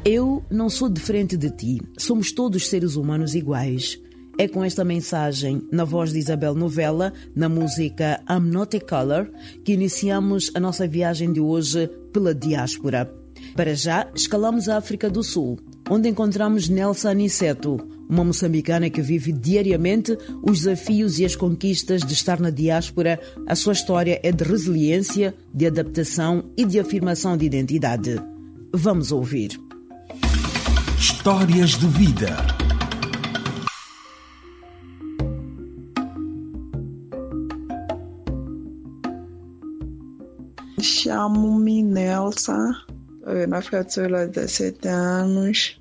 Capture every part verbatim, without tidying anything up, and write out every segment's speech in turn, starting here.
Eu não sou diferente de ti, somos todos seres humanos iguais. É com esta mensagem, na voz de Isabel Novella, na música I'm Not a Color, que iniciamos a nossa viagem de hoje pela diáspora. Para já, escalamos a África do Sul, onde encontramos Nelsa Aniceto, uma moçambicana que vive diariamente os desafios e as conquistas de estar na diáspora. A sua história é de resiliência, de adaptação e de afirmação de identidade. Vamos ouvir. Histórias de vida. Chamo-me Nelsa, na África do Sul há dezessete anos.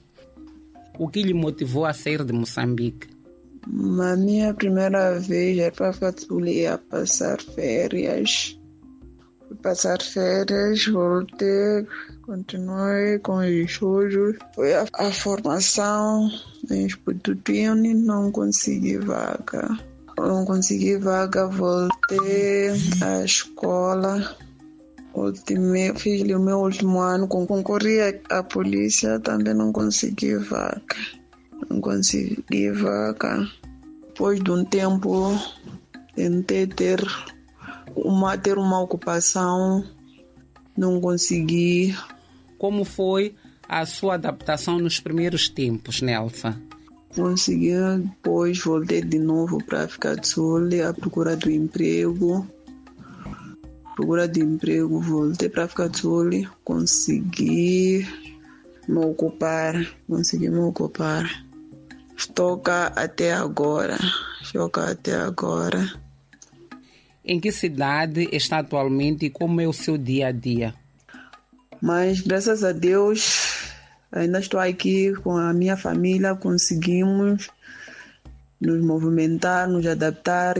O que lhe motivou a sair de Moçambique? Na minha primeira vez, era para a África do Sul, ia passar férias. Fui passar férias, voltei, continuei com os estudos. Foi a, a formação em Spututini, não consegui vaga. Não consegui vaga, voltei à escola. Ultimei, fiz o meu último ano, concorri à polícia, também não consegui vaga. Não consegui vaga. Depois de um tempo, tentei ter uma, ter uma ocupação, não consegui. Como foi a sua adaptação nos primeiros tempos, Nelsa? Consegui, depois voltei de novo para a África do Sul, à procura do emprego. Procura de emprego, voltei para a África do Sul, consegui me ocupar, consegui me ocupar. Estou cá até agora, estou cá até agora. Em que cidade está atualmente e como é o seu dia a dia? Mas graças a Deus, ainda estou aqui com a minha família, conseguimos nos movimentar, nos adaptar.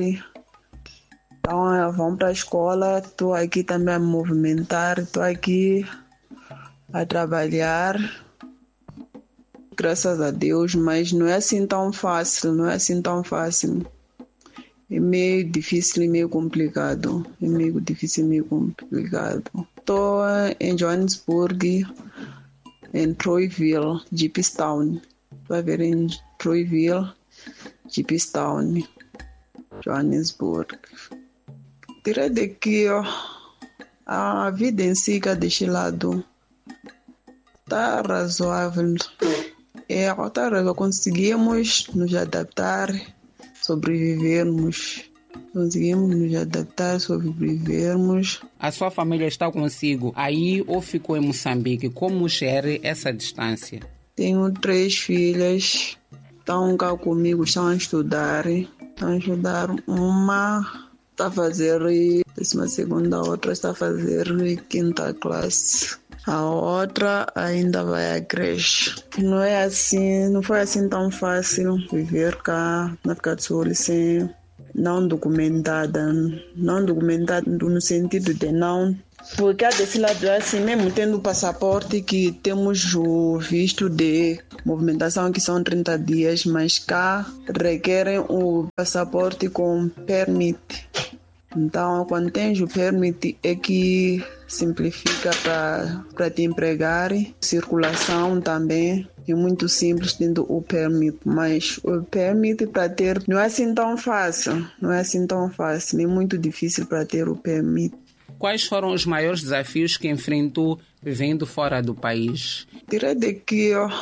Então, vamos para a escola, estou aqui também a me movimentar, estou aqui a trabalhar, graças a Deus, mas não é assim tão fácil, não é assim tão fácil. É meio difícil e meio complicado, é meio difícil e meio complicado. Estou em Johannesburg, em Troyville, Jeepstown. Estou a ver em Troyville, Jeepstown, Johannesburg. Tirei daqui, ó, a vida em si, cá deste lado, está razoável. É, está razoável. Conseguimos nos adaptar, sobrevivermos. Conseguimos nos adaptar, sobrevivermos. A sua família está consigo aí ou ficou em Moçambique? Como gere essa distância? Tenho três filhas, estão cá comigo, estão a estudar. Estão a estudar uma... está a fazer décima segunda, a outra está a fazer quinta classe. A outra ainda vai à creche. Não é assim, não foi assim tão fácil viver cá na África do Sul sem não documentada. Não documentada no sentido de não. Porque desse lado assim, mesmo tendo o passaporte, que temos o visto de movimentação que são trinta dias, mas cá requerem o passaporte com permit. Então, quando tens o permit é que simplifica para te empregar. Circulação também é muito simples tendo o permit, mas o permit para ter não é assim tão fácil, não é assim tão fácil, é muito difícil para ter o permit. Quais foram os maiores desafios que enfrentou vivendo fora do país? Tirei daqui, ó,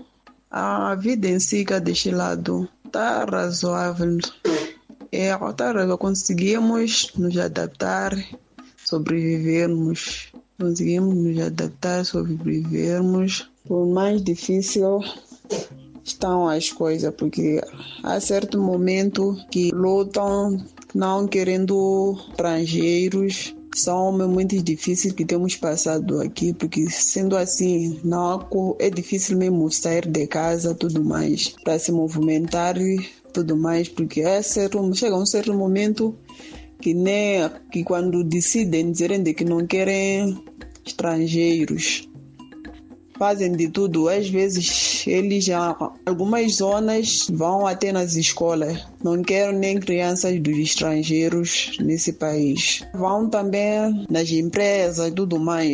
a vida em si, cá deste lado, está razoável. É, tá razoável. Conseguimos nos adaptar, sobrevivermos. Conseguimos nos adaptar, sobrevivermos. Por mais difícil estão as coisas, porque há certo momento que lutam não querendo estrangeiros. São momentos difíceis que temos passado aqui, porque sendo assim, não é difícil mesmo sair de casa, tudo mais, para se movimentar, tudo mais, porque é certo, chega um certo momento que nem que quando decidem dizerem de que não querem estrangeiros, fazem de tudo. Às vezes eles já, algumas zonas vão até nas escolas, não querem nem crianças dos estrangeiros nesse país. Vão também nas empresas e tudo mais.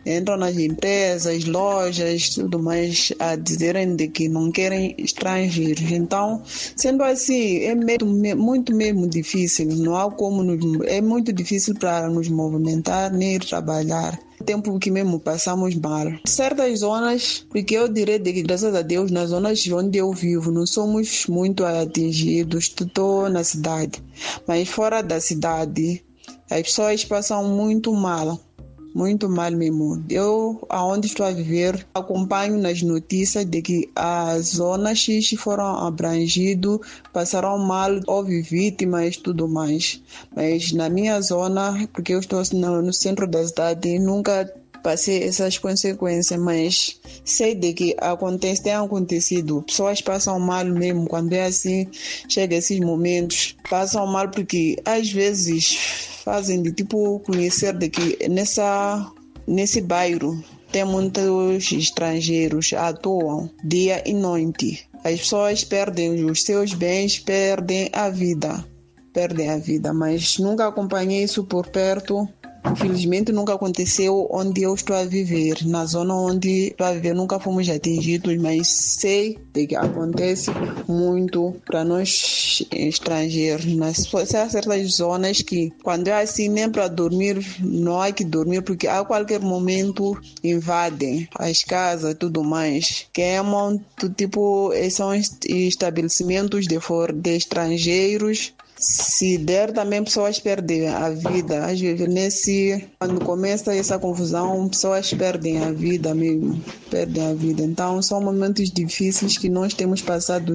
entram nas empresas, lojas, tudo mais, a dizerem de que não querem estrangeiros. Então, sendo assim, é muito mesmo difícil, não há como nos, é muito difícil para nos movimentar nem ir trabalhar. Tempo que mesmo passamos mal. Certas zonas, porque eu direi de que, graças a Deus, nas zonas onde eu vivo, não somos muito atingidos, estou na cidade. Mas fora da cidade, as pessoas passam muito mal. Muito mal mesmo. Eu, aonde estou a viver, acompanho nas notícias de que as zonas X foram abrangidas, passaram mal, houve vítimas e tudo mais. Mas na minha zona, porque eu estou no, no centro da cidade, nunca passei essas consequências, mas sei de que acontece, tem acontecido. Pessoas passam mal mesmo, quando é assim, chega esses momentos, passam mal porque às vezes fazem de tipo conhecer de que nessa, nesse bairro tem muitos estrangeiros, atuam dia e noite. As pessoas perdem os seus bens, perdem a vida, perdem a vida, mas nunca acompanhei isso por perto. Infelizmente nunca aconteceu onde eu estou a viver, na zona onde estou a viver nunca fomos atingidos, mas sei que acontece muito para nós estrangeiros. Nas certas zonas que quando é assim nem para dormir não há que dormir porque a qualquer momento invadem as casas e tudo mais, queimam, tipo, são estabelecimentos de, for, de estrangeiros. Se der, também pessoas perdem a vida. Às vezes, nesse, quando começa essa confusão, pessoas perdem a vida mesmo. Perdem a vida. Então, são momentos difíceis que nós temos passado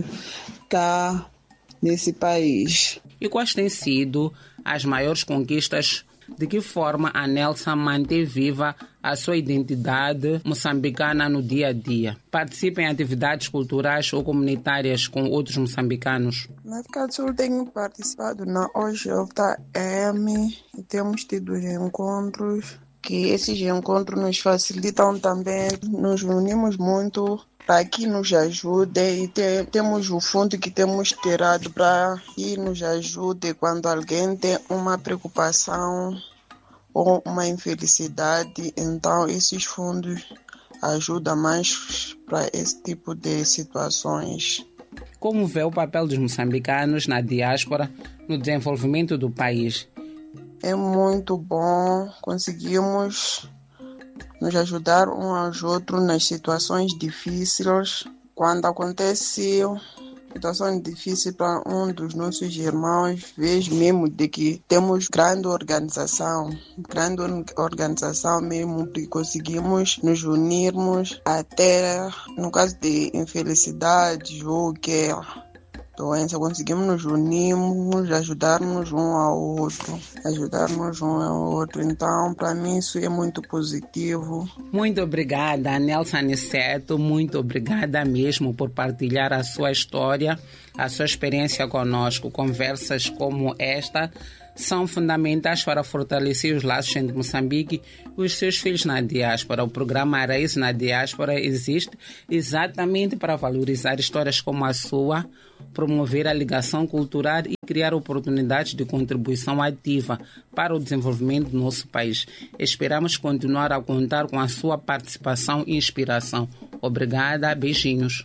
cá nesse país. E quais têm sido as maiores conquistas? De que forma a Nelsa mantém viva a sua identidade moçambicana no dia a dia? Participa em atividades culturais ou comunitárias com outros moçambicanos? Na África do Sul tenho participado na O J M e temos tido encontros, que esses encontros nos facilitam também, nos unimos muito para que nos ajude e te, temos o fundo que temos tirado para que nos ajude quando alguém tem uma preocupação ou uma infelicidade. Então esses fundos ajudam mais para esse tipo de situações. Como vê o papel dos moçambicanos na diáspora no desenvolvimento do país? É muito bom, conseguimos nos ajudar uns aos outros nas situações difíceis. Quando acontece situações difíceis para um dos nossos irmãos, vejo mesmo de que temos grande organização, grande organização mesmo, porque conseguimos nos unirmos até no caso de infelicidade ou que doença, conseguimos nos unirmos, ajudarmos um ao outro, ajudarmos um ao outro. Então, para mim, isso é muito positivo. Muito obrigada, Nelsa Aniceto, muito obrigada mesmo por partilhar a sua história, a sua experiência conosco. Conversas como esta são fundamentais para fortalecer os laços entre Moçambique e os seus filhos na diáspora. O programa Raízes na Diáspora existe exatamente para valorizar histórias como a sua, promover a ligação cultural e criar oportunidades de contribuição ativa para o desenvolvimento do nosso país. Esperamos continuar a contar com a sua participação e inspiração. Obrigada, beijinhos.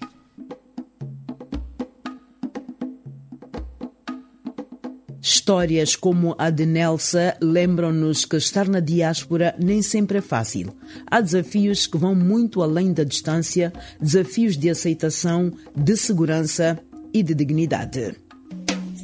Histórias como a de Nelsa lembram-nos que estar na diáspora nem sempre é fácil. Há desafios que vão muito além da distância, desafios de aceitação, de segurança e de dignidade.